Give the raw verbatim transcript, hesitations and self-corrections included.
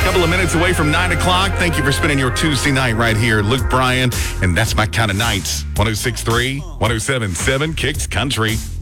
couple of minutes away from nine o'clock. Thank you for spending your Tuesday night right here. Luke Bryan, and That's My Kind of Nights. one oh six point three, one oh seven point seven Kicks Country.